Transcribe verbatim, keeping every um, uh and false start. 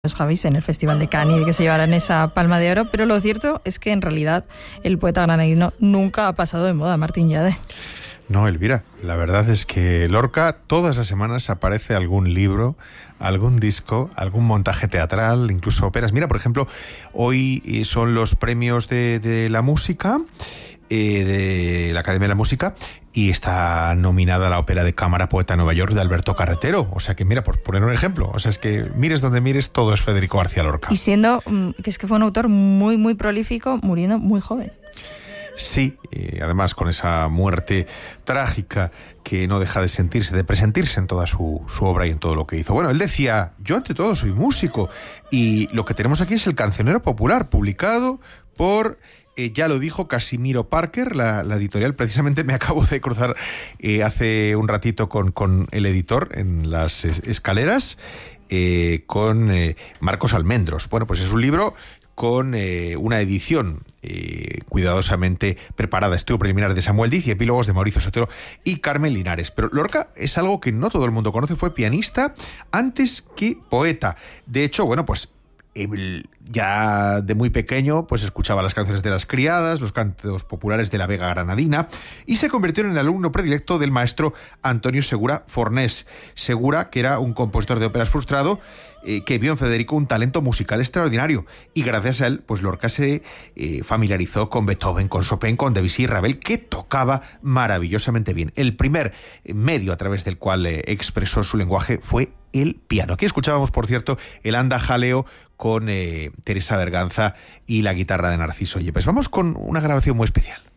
los Javis en el Festival de Cannes y de que se llevaran esa palma de oro, pero lo cierto es que en realidad el poeta granadino nunca ha pasado de moda, Martín Llade. No, Elvira, la verdad es que Lorca todas las semanas aparece algún libro, algún disco, algún montaje teatral, incluso óperas. Mira, por ejemplo, hoy son los premios de, de la música, eh, de la Academia de la Música, y está nominada la ópera de cámara Poeta de Nueva York de Alberto Carretero. O sea que mira, por poner un ejemplo, o sea, es que mires donde mires, todo es Federico García Lorca. Y siendo, que es que fue un autor muy, muy prolífico, muriendo muy joven. Sí, y además con esa muerte trágica que no deja de sentirse, de presentirse en toda su, su obra y en todo lo que hizo. Bueno, él decía, yo ante todo soy músico, y lo que tenemos aquí es el Cancionero Popular, publicado por... Eh, ya lo dijo Casimiro Parker, la, la editorial. Precisamente me acabo de cruzar eh, hace un ratito con, con el editor en las es, escaleras, eh, con eh, Marcos Almendros. Bueno, pues es un libro con eh, una edición eh, cuidadosamente preparada, estudio preliminar de Samuel Diz y epílogos de Mauricio Sotelo y Carmen Linares. Pero Lorca es algo que no todo el mundo conoce, fue pianista antes que poeta. De hecho, bueno, pues Él ya de muy pequeño pues escuchaba las canciones de las criadas, los cantos populares de la Vega Granadina, y se convirtió en el alumno predilecto del maestro Antonio Segura Fornés. Segura, que era un compositor de óperas frustrado, eh, que vio en Federico un talento musical extraordinario, y gracias a él pues Lorca se eh, familiarizó con Beethoven, con Chopin, con Debussy y Ravel, que tocaba maravillosamente bien. El primer medio a través del cual eh, expresó su lenguaje fue el piano. Aquí escuchábamos, por cierto, el Anda Jaleo con eh, Teresa Berganza y la guitarra de Narciso Yepes. Vamos con una grabación muy especial.